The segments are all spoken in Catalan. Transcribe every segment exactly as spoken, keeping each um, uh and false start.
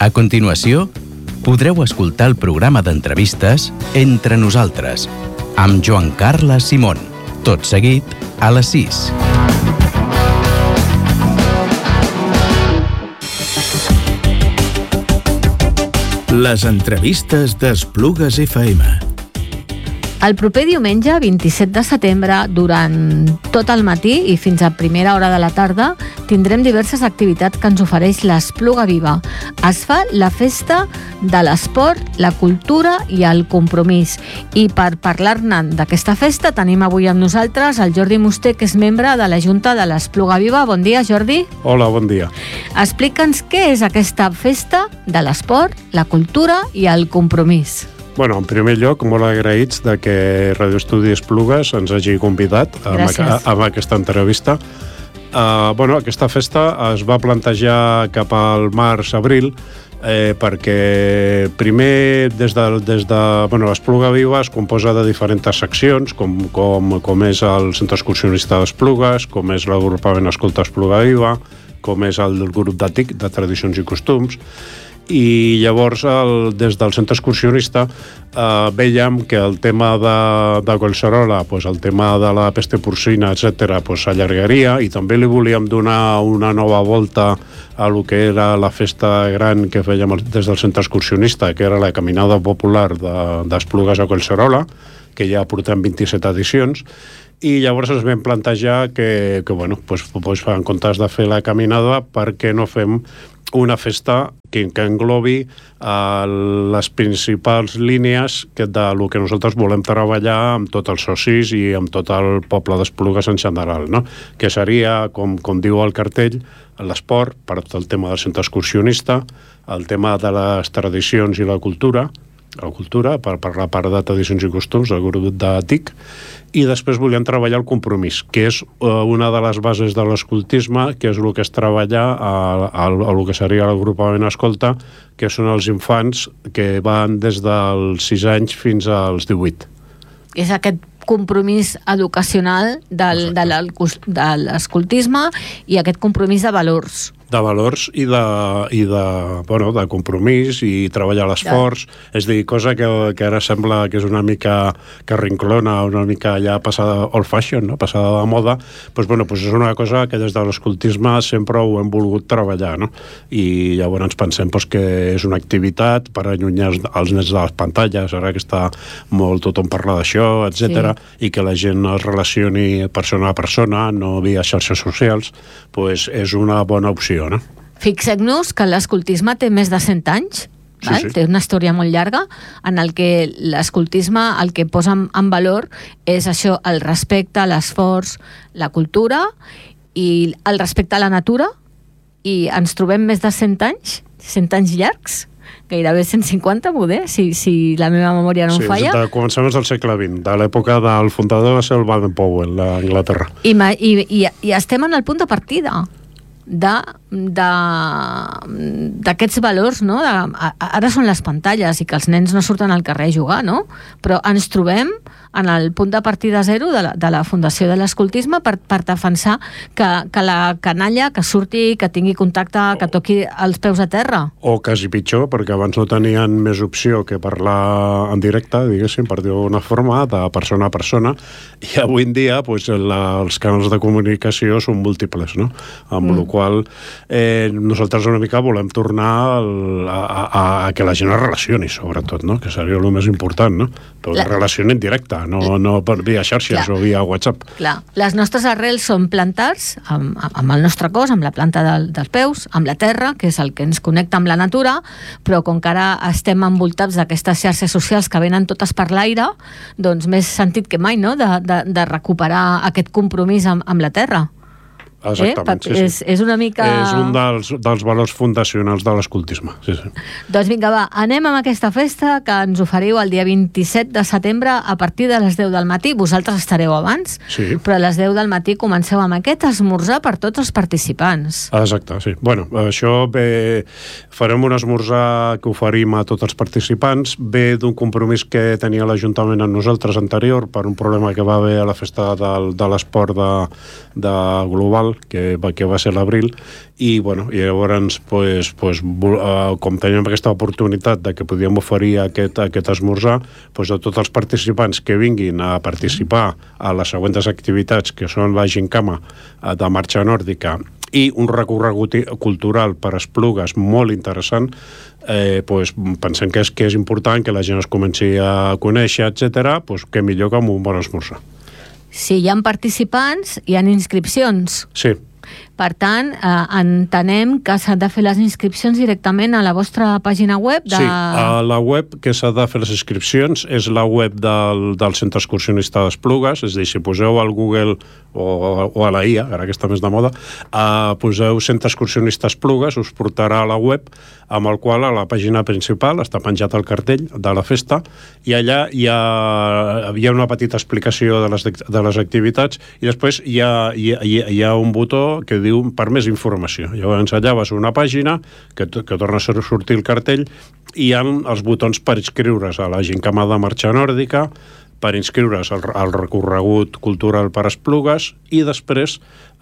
A continuació, podreu escoltar el programa d'entrevistes Entre nosaltres, amb Joan Carles Simón, tot seguit a les sis. Les entrevistes d'Esplugues F M. El proper diumenge, vint-i-set de setembre, durant tot el matí i fins a primera hora de la tarda, tindrem diverses activitats que ens ofereix l'Espluga Viva. Es fa la festa de l'esport, la cultura i el compromís. I per parlar-ne d'aquesta festa tenim avui amb nosaltres el Jordi Musté, que és membre de la Junta de l'Espluga Viva. Bon dia, Jordi. Hola, bon dia. Explica'ns què és aquesta festa de l'esport, la cultura i el compromís. Bueno, en primer lloc, molt agraïts de que Radio Estudi Esplugues ens hagi convidat amb, a, amb aquesta entrevista. Uh, bueno, aquesta festa es va plantejar cap al març-abril eh, perquè primer des de, des de bueno, l'Espluga Viva es composa de diferents seccions, com, com, com és el Centre Excursionista d'Esplugues, com és l'agrupament Escolta Espluga Viva, com és el grup de T I C, de Tradicions i Costums. I llavors el, des del centre excursionista eh, veiem que el tema de, de Collserola, pues, el tema de la peste porcina, etcètera, pues, s'allargaria, i també li volíem donar una nova volta a lo que era la festa gran que fèiem des del centre excursionista, que era la caminada popular d'Esplugues de, a Collserola, que ja portem vint-i-set edicions, i llavors ens vam plantejar que, que bueno, pues, pues, en comptes de fer la caminada, per què no fem una festa que, que englobi uh, les principals línies que de lo que nosaltres volem treballar amb tots els socis i amb tot el poble d'Esplugues en general, no? Que seria, com, com diu el cartell, l'esport, per el tema del centre excursionista, el tema de les tradicions i la cultura, la cultura, per, per la part de tradicions i costums, el grup de T I C, i després volíem treballar el compromís, que és uh, una de les bases de l'escoltisme, que és el que és treballar a, a, a el que seria l'agrupament Escolta, que són els infants que van des dels sis anys fins als divuit. És aquest compromís educacional del, de l'escoltisme i aquest compromís de valors. De valors i de, i de, bueno, de compromís i treballar l'esforç, és a dir, cosa que, que ara sembla que és una mica carrinclona, una mica ja passada old fashion, no? Passada de moda, doncs, bueno, doncs és una cosa que des de l'escoltisme sempre ho hem volgut treballar, no? I llavors ens pensem doncs, que és una activitat per allunyar els nens de les pantalles, ara que està molt tothom parla d'això, etcètera, sí. I que la gent es relacioni persona a persona, no via xarxes socials, doncs és una bona opció. No? Fixem-nos que l'escoltisme té més de cent anys, sí, val? Sí. Té una història molt llarga en el que l'escoltisme el que posa en valor és això, el respecte, l'esforç, la cultura i el respecte a la natura, i ens trobem més de cent anys, cent anys llargs, gairebé cent cinquanta, poder, si, si la meva memòria no sí, em falla. Sí, comencem del segle vint, de l'època del fundador va ser el Baden-Powell, d'Anglaterra. I, i, i, I estem en el punt de partida d'aquests valors, no? De, ara són les pantalles i que els nens no surten al carrer a jugar, no? Però ens trobem en el punt de partida zero de la, de la Fundació de l'Escoltisme per, per defensar que, que la canalla que surti, que tingui contacte, que toqui els peus a terra. O quasi pitjor, perquè abans no tenien més opció que parlar en directe, diguéssim, per dir d'una forma, de persona a persona, i avui en dia pues, la, els canals de comunicació són múltiples, no? Amb mm. la qual eh, nosaltres una mica volem tornar al, a, a, a que la gent es relacioni, sobretot, no? Que seria el més important, no? Però la... que relacioni en directe, no, no per via xarxes Clar. O via WhatsApp. Clar. Les nostres arrels són plantar-se amb, amb el nostre cos, amb la planta del, dels peus, amb la terra, que és el que ens connecta amb la natura, però com que ara estem envoltats d'aquestes xarxes socials que venen totes per l'aire, doncs més sentit que mai, no?, de, de, de recuperar aquest compromís amb, amb la terra. Exactament, eh? sí, sí. És, és una mica... És un dels, dels valors fundacionals de l'escoltisme, sí, sí. Doncs vinga, va, anem amb aquesta festa que ens oferiu el dia vint-i-set de setembre a partir de les deu del matí. Vosaltres estareu abans, sí. Però a les deu del matí comenceu amb aquest esmorzar per tots els participants. Exacte, sí. Bueno, això ve... Farem un esmorzar que oferim a tots els participants, ve d'un compromís que tenia l'Ajuntament amb nosaltres anterior per un problema que va haver a la festa del, de l'esport de, de global, final, que, que va ser l'abril, i, bueno, i llavors, pues, pues, com teníem aquesta oportunitat de que podíem oferir aquest, aquest esmorzar, pues, a tots els participants que vinguin a participar a les següents activitats, que són la gincama de marxa nòrdica i un recorregut cultural per Esplugues molt interessant, eh, pues, pensem que és, que és important que la gent es comenci a conèixer, etcètera, pues, que millor que amb un bon esmorzar. Si hi ha participants, hi ha inscripcions. Sí. Per tant, eh, entenem que s'han de fer les inscripcions directament a la vostra pàgina web? De... Sí, a la web que s'ha de fer les inscripcions és la web del, del Centre Excursionista d'Esplugues, és a dir, si poseu al Google o, o a la I A, ara que està més de moda, eh, poseu Centre Excursionista Esplugues, us portarà a la web, amb el qual a la pàgina principal està penjat el cartell de la festa, i allà hi ha, hi ha una petita explicació de les, de les activitats, i després hi ha, hi ha, hi ha un botó que diu per més informació. Llavors allà vas a una pàgina que, que torna a sortir el cartell i hi ha els botons per inscriure's a la gincama de marxa nòrdica, per inscriure's al, al recorregut cultural per Esplugues i després,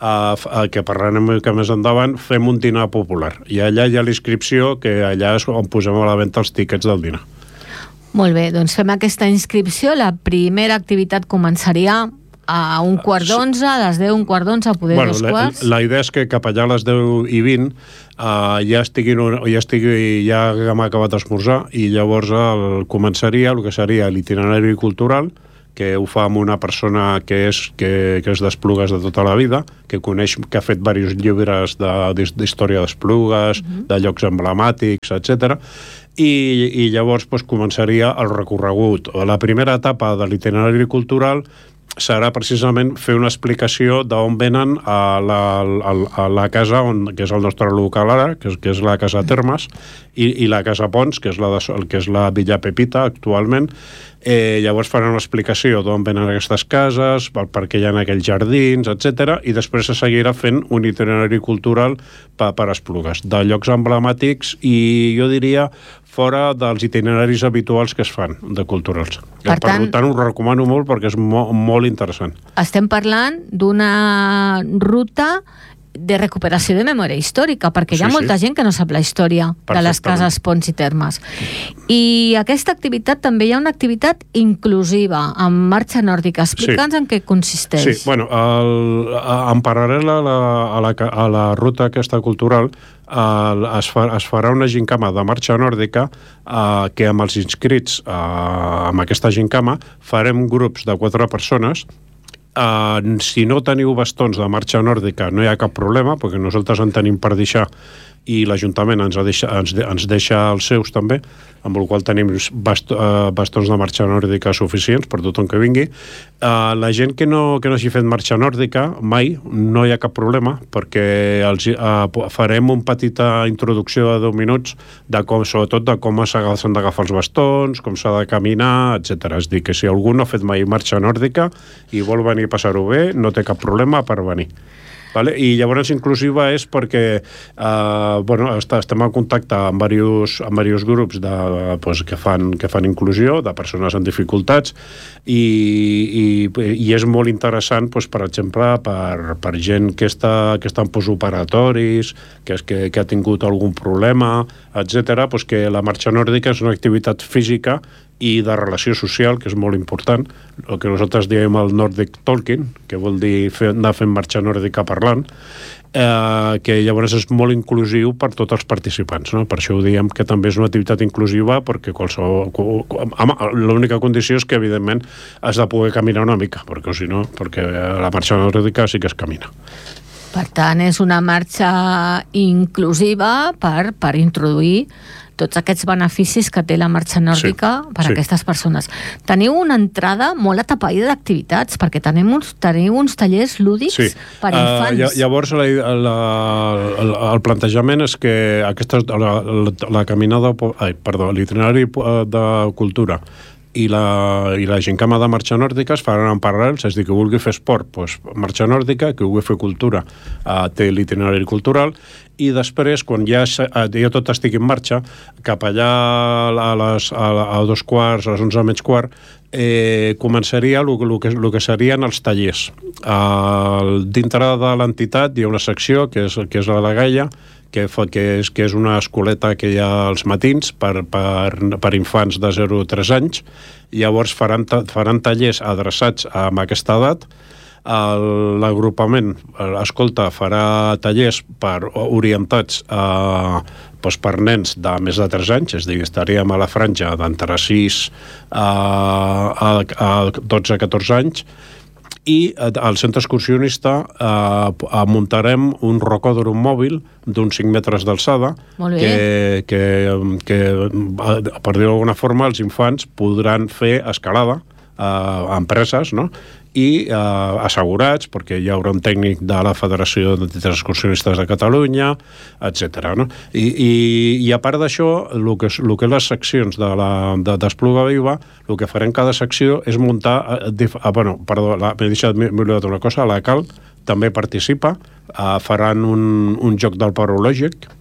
eh, que parlarem una mica més endavant, fem un dinar popular. I allà hi ha l'inscripció, que allà és on posem a la venda els tíquets del dinar. Molt bé, doncs fem aquesta inscripció. La primera activitat començaria a un quart d'onze, a les deu, un quart d'onze, a poder bueno, dos quarts. La, la idea és que cap allà a les deu i vint uh, ja estigui, ja estigui ja hem acabat d'esmorzar i llavors el, començaria el que seria l'itinerari cultural, que ho fa amb una persona que és, que, que és d'Esplugues de tota la vida, que coneix, que ha fet diversos llibres d'història d'Esplugues, uh-huh. de llocs emblemàtics, etcètera. I, i llavors pues, començaria el recorregut. La primera etapa de l'itinerari cultural serà precisament fer una explicació d'on venen a la, a, a la casa on, que és el nostre local ara, que és, que és la Casa Termes, i, i la Casa Pons, que és la, de, que és la Villa Pepita actualment. Eh, llavors faran una explicació d'on venen aquestes cases, per, per què hi ha aquells jardins, etcètera, i després se seguirà fent un itinerari cultural per, per Esplugues, de llocs emblemàtics i jo diria fora dels itineraris habituals que es fan de culturals. Per, per tant, tant ho recomano molt perquè és mo, molt interessant. Estem parlant d'una ruta de recuperació de memòria històrica, perquè sí, hi ha molta sí. gent que no sap la història de les cases, ponts i termes. I aquesta activitat també hi ha una activitat inclusiva, amb marxa nòrdica. Explica'ns sí. en què consisteix. Sí, bueno, el, en paral·lel a la, a la, a la ruta aquesta cultural, el, es, fa, es farà una gincama de marxa nòrdica eh, que amb els inscrits eh, amb aquesta gincama farem grups de quatre persones. Uh, si no teniu bastons de marxa nòrdica no hi ha cap problema, perquè nosaltres en tenim per deixar i l'Ajuntament ens, deixa, ens, de, ens deixa els seus també, amb el qual tenim bast, uh, bastons de marxa nòrdica suficients per tothom que vingui. Uh, la gent que no, que no hagi fet marxa nòrdica mai, no hi ha cap problema, perquè els, uh, farem una petita introducció de deu minuts de com, sobretot de com s'han d'agafar els bastons, com s'ha de caminar, etcètera. És a dir, que si algú no ha fet mai marxa nòrdica i vol venir a passar-ho bé, no té cap problema per venir. Vale? I llavors inclusiva és perquè eh, bueno, estem en contacte amb diversos, amb diversos grups de, pues, que, fan, que fan inclusió de persones amb dificultats i, i, i és molt interessant pues, per exemple per, per gent que està, que està en postoperatoris, que, que, que ha tingut algun problema, etcètera, pues, que la marxa nòrdica és una activitat física i de relació social, que és molt important, el que nosaltres diem el Nordic Talking, que vol dir fer, anar fent marxa nòrdica parlant, eh, que llavors és molt inclusiu per tots els participants, no? Per això ho diem que també és una activitat inclusiva, perquè qualsevol, l'única condició és que, evidentment, has de poder caminar una mica, perquè si no, perquè la marxa nòrdica sí que es camina. Per tant, és una marxa inclusiva per, per introduir tots aquests beneficis que té la marxa nòrdica sí, per a sí. aquestes persones. Teniu una entrada molt atapeïda d'activitats, perquè tenim uns, teniu uns tallers lúdics sí. per a infants. Uh, llavors, la, la, el, el plantejament és que aquesta, la, la, la caminada, ai, perdó, l'itinerari de cultura i la, i la gincama de marxa nòrdica es faran en paral·lels, és a dir, que vulgui fer esport, doncs, marxa nòrdica, que vulgui fer cultura, eh, té l'itinerari cultural, i després, quan ja, ja tot estigui en marxa, cap allà a, les, a, a dos quarts, a les onze menys quart, eh, començaria el, el, que, el que serien els tallers. Eh, dintre de l'entitat hi ha una secció, que és, que és la de Gaia, que, fa, que, és, que és una escoleta que hi ha als matins per, per, per infants de zero a tres anys. Llavors faran, faran tallers adreçats a aquesta edat. L'agrupament, escolta, farà tallers per, orientats a, doncs per nens de més de tres anys, és a dir, estaríem a la franja d'entre sis a, a, a dotze a catorze anys, i al centre excursionista eh, muntarem un rocòdrom mòbil d'uns cinc metres d'alçada que, que, que, per dir-ho d'alguna forma, els infants podran fer escalada eh, a empreses, no?, i eh, assegurats, perquè hi haurà un tècnic de la Federació d'Entitats Excursionistes de Catalunya, etcètera. No? I, i, I a part d'això, el que, el que és les seccions de la, de, d'Espluga Viva, el que farem cada secció és muntar... Eh, ah, bueno, perdó, m'he deixat, m'he oblidat una cosa, la Cal també participa, eh, faran un, un joc del parològic,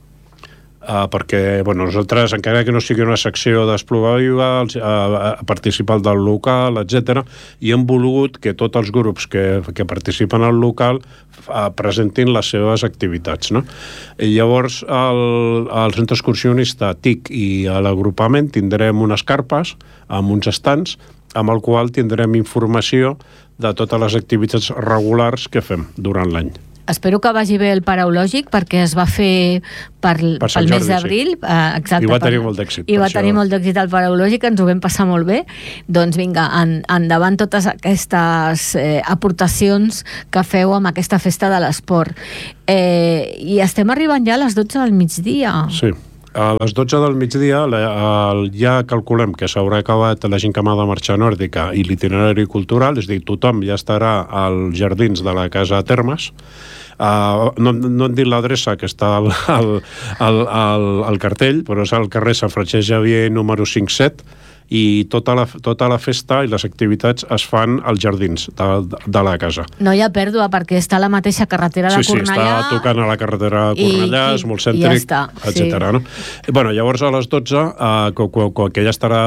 Uh, perquè bueno, nosaltres, encara que no sigui una secció d'Espluga Viva, uh, participar del local, etcètera, i hem volgut que tots els grups que, que participen al local uh, presentin les seves activitats. No? I llavors, al, al centre excursionista T I C i a l'agrupament tindrem unes carpes amb uns estants amb el qual tindrem informació de totes les activitats regulars que fem durant l'any. Espero que vagi bé el paraulògic, perquè es va fer per, per pel mes d'abril. Sí. Eh, exacte, I va per, tenir molt d'èxit. I va tenir molt d'èxit el paraulògic, ens ho vam passar molt bé. Doncs vinga, en, endavant totes aquestes eh, aportacions que feu amb aquesta festa de l'esport. Eh, I estem arribant ja a les dotze del migdia. Sí. A les dotze del migdia ja calculem que s'haurà acabat la gincama de marxa nòrdica i l'itinerari cultural, és a dir, tothom ja estarà als jardins de la Casa Termes. Uh, no, no hem dit l'adreça, que està al, al, al, al, al cartell, però és al carrer Sant Francesc Xavier número cinc set, i tota la, tota la festa i les activitats es fan als jardins de, de la casa. No hi ha pèrdua, perquè està a la mateixa carretera de sí, sí, Cornellà. Sí, està tocant a la carretera de Cornellà, i, és molt cèntric, ja etcètera. Sí. No? Bueno, llavors a les dotze, eh, quan, quan que ja estarà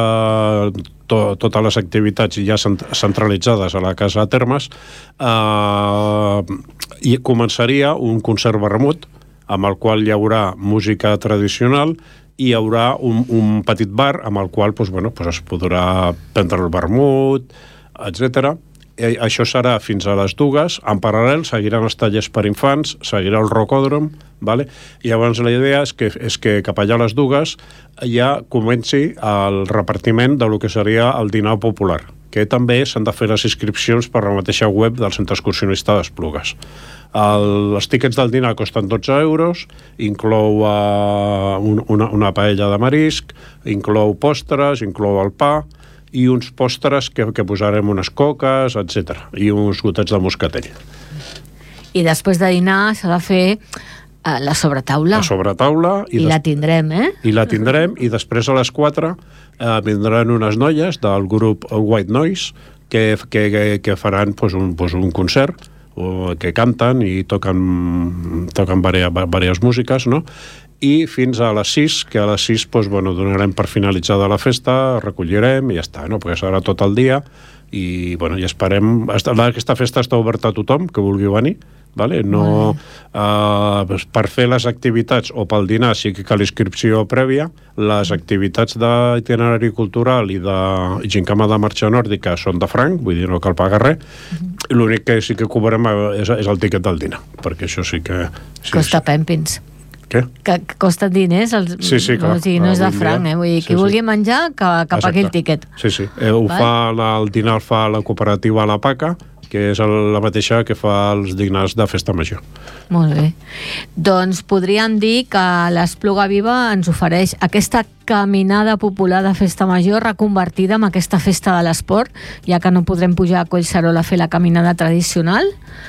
to, totes les activitats ja centralitzades a la Casa Termes, eh, i començaria un concert vermut, amb el qual hi haurà música tradicional, i hi haurà un, un petit bar amb el qual doncs, bueno, doncs es podrà prendre el vermut, etcètera. I això serà fins a les dues. En paral·lel seguiran els tallers per infants, seguirà el rocòdrom, vale? I llavors la idea és que, és que cap allà a les dues ja comenci el repartiment de lo que seria el dinar popular, que també s'han de fer les inscripcions per la mateixa web del Centre Excursionista d'Esplugues. El, els tíquets del dinar costen dotze euros, inclou uh, un, una, una paella de marisc, inclou postres, inclou el pa i uns postres que, que posarem unes coques, etcètera, i uns gotets de moscatell. I després de dinar s'ha de fer uh, la sobretaula. La sobretaula. I, I la tindrem, eh? I la tindrem, i després a les quatre uh, vindran unes noies del grup White Noise que, que, que, que faran pues, un, pues, un concert, o que canten i toquen, toquen diverses músiques, no? I fins a les sis, que a les sis doncs, bueno, donarem per finalitzada la festa, recollirem i ja està, no? Perquè serà tot el dia i, bueno, i esperem... Aquesta festa està oberta a tothom que vulgui venir, vale? No, uh, per fer les activitats o pel dinar sí que cal inscripció prèvia. Les activitats d'itinerari cultural i de gincama de marxa nòrdica són de franc, vull dir, no cal pagar res. Mm-hmm. L'únic que sí que cobrem és, és el tiquet del dinar, perquè això sí que... Sí, costa sí. pèmpins. Què? Que, que costa diners. Els, sí, sí, clar. O sigui, no és de franc, eh? Vull dir, qui sí, vulgui sí. menjar, que, que pagui el tiquet. Sí, sí. Eh, ho fa, la, el dinar el fa la cooperativa La Paca, que és el, la mateixa que fa els dinars de festa major. Molt bé. Doncs podríem dir que l'Espluga Viva ens ofereix aquesta caminada popular de festa major reconvertida en aquesta festa de l'esport, ja que no podrem pujar a Collserola a fer la caminada tradicional.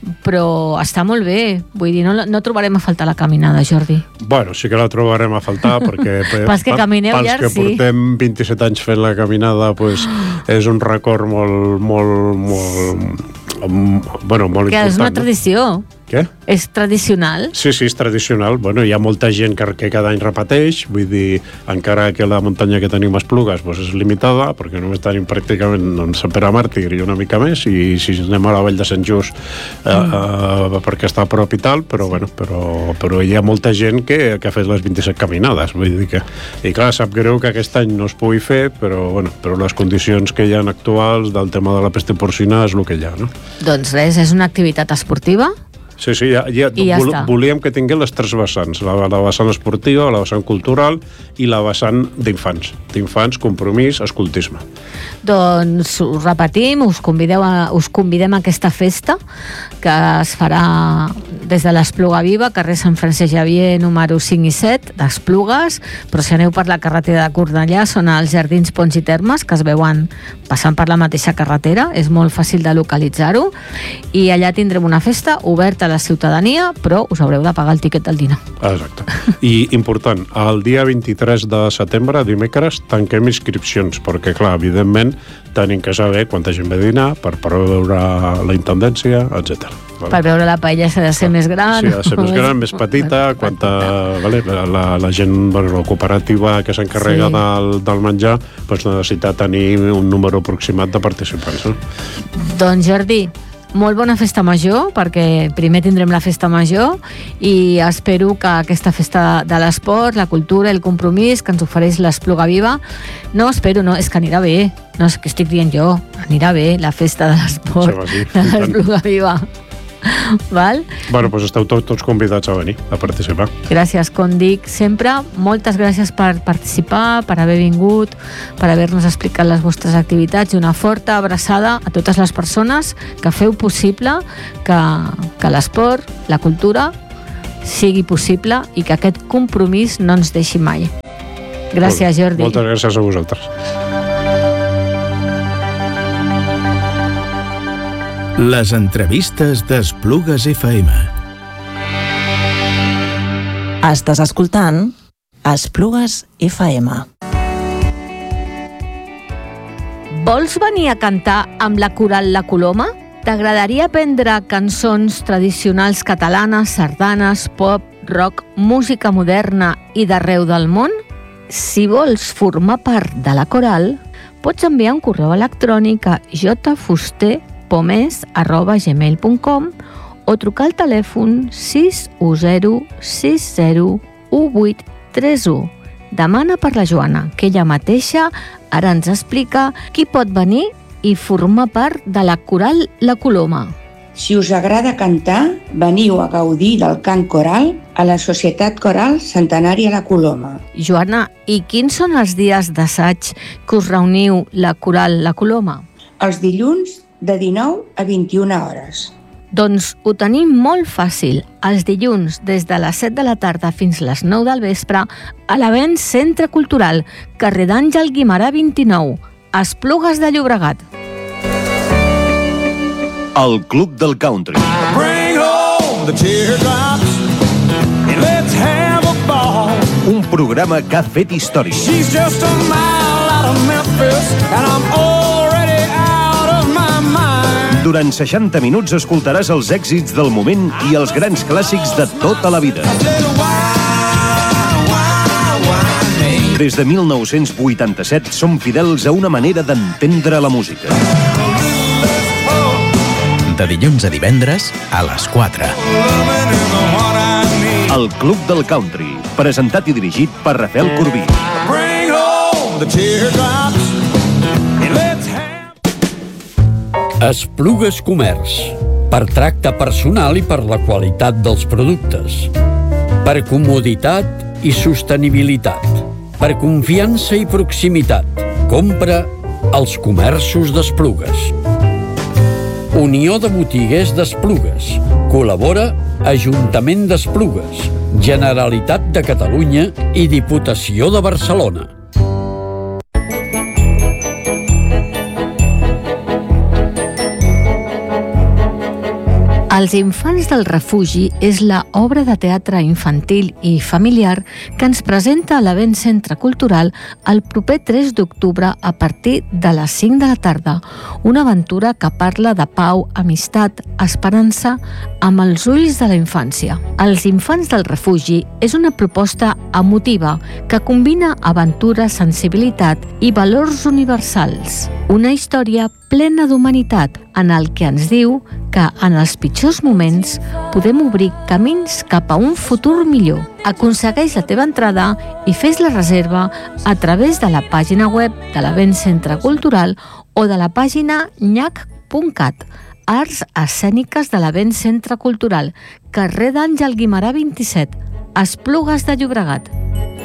però està molt bé. Vull dir, no, no trobarem a faltar la caminada, Jordi. Bueno, sí que la trobarem a faltar, perquè pels que camineu pels llarg, que sí. portem vint-i-set anys fent la caminada, pues, és un record molt, molt, molt, bueno, molt que important. És una tradició. Què? És tradicional? Sí, sí, és tradicional. Bueno, hi ha molta gent que, que cada any repeteix, vull dir, encara que la muntanya que tenim a Esplugues pues, és limitada, perquè només tenim pràcticament doncs, Sant Pere Màrtir i una mica més, i si anem a la Vall de Sant Just eh, mm. eh, perquè està a prop i tal, però, bueno, però, però hi ha molta gent que, que ha fet les vint-i-set caminades, vull dir que... I clar, sap greu que aquest any no es pugui fer, però, bueno, però les condicions que hi ha actuals del tema de la pesta porcina és el que hi ha, no? Doncs res, és una activitat esportiva. Sí, sí, ja, ja, ja vol, està. Volíem que tingués les tres vessants, la, la vessant esportiva, la vessant cultural i la vessant d'infants. D'infants, compromís, escoltisme. Doncs ho repetim, us, convideu a, us convidem a aquesta festa que es farà des de l'Espluga Viva, carrer Sant Francesc Xavier, número cinc i set, d'Esplugues, però si aneu per la carretera de Cornellà són als Jardins Pons i Termes, que es veuen passant per la mateixa carretera, és molt fàcil de localitzar-ho, i allà tindrem una festa oberta a la ciutadania, però us haureu de pagar el tiquet del dinar. Exacte. I important, el dia vint-i-tres de setembre, dimecres, tanquem inscripcions, perquè, clar, evidentment, tenim que saber quanta gent ve a dinar per, per veure la intendència, etcètera. Vale. Per veure la paella s'ha de ser més gran. Sí, ha de ser més gran, més petita, quanta, vale, la, la gent, bueno, la cooperativa que s'encarrega sí. del, del menjar, doncs necessita tenir un número aproximat de participants. No? Doncs Jordi, molt bona festa major, perquè primer tindrem la festa major i espero que aquesta festa de l'esport, la cultura i el compromís que ens ofereix l'Espluga Viva, no espero, no, és que anirà bé, no és que estic dient jo, anirà bé la festa de l'esport sí, de l'Espluga Viva. Val? Bueno, doncs esteu tots, tots convidats a venir a participar. Gràcies, com dic sempre, moltes gràcies per participar, per haver vingut, per haver-nos explicat les vostres activitats i una forta abraçada a totes les persones que feu possible que, que l'esport, la cultura sigui possible i que aquest compromís no ens deixi mai. Gràcies, Jordi. Moltes gràcies a vosaltres. Les entrevistes d'Esplugues F M. Estàs escoltant Esplugues F M. Vols venir a cantar amb la coral La Coloma? T'agradaria aprendre cançons tradicionals catalanes, sardanes, pop, rock, música moderna i d'arreu del món? Si vols formar part de la coral, pots enviar un correu electrònic a jfuster pomés arroba gmail punt com o trucar al telèfon sis u zero sis zero u vuit tres u. Demana per la Joana, que ella mateixa ara ens explica qui pot venir i formar part de la coral La Coloma. Si us agrada cantar, veniu a gaudir del cant coral a la Societat Coral Centenària La Coloma. Joana, i quins són els dies d'assaig que us reuniu la coral La Coloma? Els dilluns de dinou a vint-i-una hores. Doncs ho tenim molt fàcil. Els dilluns, des de les set de la tarda fins les nou del vespre, a l'Avenç Centre Cultural, carrer d'Àngel Guimerà vint-i-nou, a Esplugues de Llobregat. El Club del Country. Bring home the teardrops and let's have a ball. Un programa que ha fet història. She's just a mile out of Memphis and I'm already out of my mind. Durant seixanta minuts escoltaràs els èxits del moment i els grans clàssics de tota la vida. Des de mil nou-cents vuitanta-set som fidels a una manera d'entendre la música. De dilluns a divendres a les quatre. El Club del Country, presentat i dirigit per Rafael Corbí. Bring home the teardrops and let's have... Esplugues Comerç. Per tracte personal i per la qualitat dels productes. Per comoditat i sostenibilitat. Per confiança i proximitat. Compra als comerços d'Esplugues. Unió de Botiguers d'Esplugues. Col·labora Ajuntament d'Esplugues, Generalitat de Catalunya i Diputació de Barcelona. Els infants del refugi és la obra de teatre infantil i familiar que ens presenta a l'Avent Centre Cultural el proper tres d'octubre a partir de les cinc de la tarda. Una aventura que parla de pau, amistat, esperança amb els ulls de la infància. Els infants del refugi és una proposta emotiva que combina aventura, sensibilitat i valors universals. Una història plena d'humanitat en el que ens diu que en els pitjors moments podem obrir camins cap a un futur millor. Aconsegueix la teva entrada i fes la reserva a través de la pàgina web de l'Avent Centre Cultural o de la pàgina nyac punt cat. Arts escèniques de l'Avent Centre Cultural, carrer d'Àngel Guimerà vint-i-set, Esplugues de Llobregat.